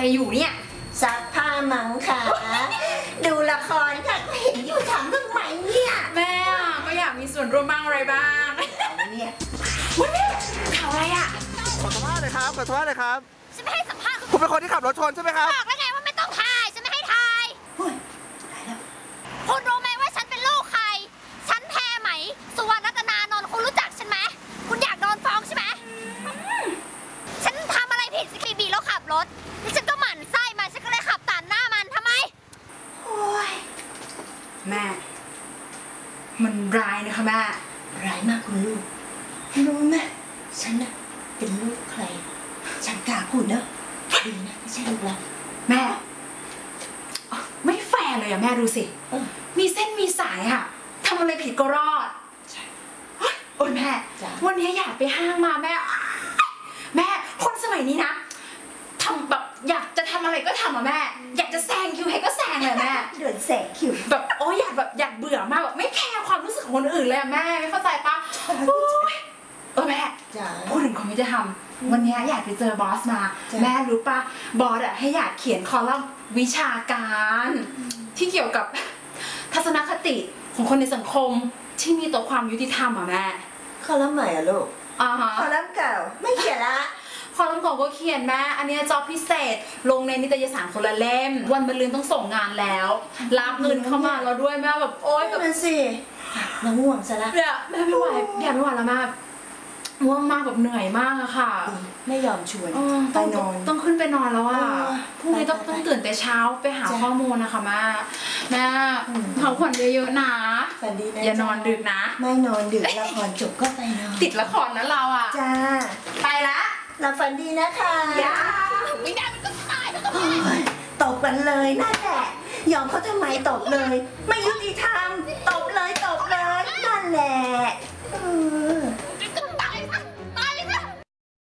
อยู่เนี่ยซักผ้ามังค่ะดูละครค่ะเห็นอยู่ทำทำไมเนี่ยแม่ก็อยากมีส่วนร่วมบ้างอะไรบ้างเนี่ยวันนี้ข่าวอะไรอ่ะขอสัมภาษณ์เลยครับขอสัมภาษณ์เลยครับฉันไม่ให้สัมภาษณ์คุณเป็นคนที่ขับรถชนใช่ไหมครับบอกแล้วไงว่าไม่ต้องถ่ายฉันไม่ให้ถ่ายเฮ้ยได้แล้วคุณรู้ไหมว่าฉันเป็นลูกใครฉันแพรไหมสุวรรณรัตนานนท์คุณรู้จักฉันไหมคุณอยากโดนฟ้องใช่ไหมฉันทำอะไรผิดสกีบีแล้วขับรถแล้วฉันก็หมั่นไส้มาฉันก็เลยขับตัดหน้ามันทำไมโอ้ยแม่มันร้ายนะคะแม่ร้ายมากคุณลูกรู้ไหมฉันน่ะเป็นลูกใครฉันกล้าพูดเนอะดีนะไม่ใช่ลูกเราแม่ไม่แฟร์เลยอะแม่ดูสิมีเส้นมีสายค่ะทำอะไรผิดก็รอดโอ้ยแม่วันนี้อยากไปห้างมาแม่คนสมัยนี้นะทำแบบอยากจะทำอะไรก็ทำอะแม่อยากจะแซงคิวให้ก็แซงเลยแม่เดินแซงคิวแบบโอ้ยอยากเบื่อมากแบบไม่แคร์ความรู้สึกของคนอื่นเลยอะแม่ไม่เข้าใจปะแม่พูดถึงความยุติธรรมวันนี้อยากไปเจอบอสมาแม่รู้ปะบอสอะให้อยากเขียนคอลัมน์วิชาการที่เกี่ยวกับทัศนคติของคนในสังคมที่มีต่อความยุติธรรมอะแม่คอลัมน์ใหม่อะลูกคอลัมน์เก่าไม่เขียนละคอลัมน์เก่าก็เขียนแม่อันนี้จอบพิเศษลงในนิตยสารคนละเล่มวันมะรืนต้องส่งงานแล้วรับเงินเข้ามาแล้วด้วยแม่แบบโอ๊ยแบบนั่นสิน้ำง่วงซะละแม่ไม่ไหวแล้วแม่ง่วงมากแบบเหนื่อยมากอะค่ะไม่ยอมชวนไปนอนต้องขึ้นไปนอนแล้วอะพรุ่งนี้ต้องตื่นแต่เช้าไปหาข้อมูลนะคะแม่พักผ่อนเยอะๆนะฝันดีนะอย่านอนดึกนะไม่นอนดึกละครจบก็ไปนอนติดละครนะเราอะจ้าไปละหลับฝันดีนะคะไม่ได้มันก็ตายมันก็ตบกันเลยนั่นแหละยอมเขาทำไมตบเลยไม่ยุติธรรม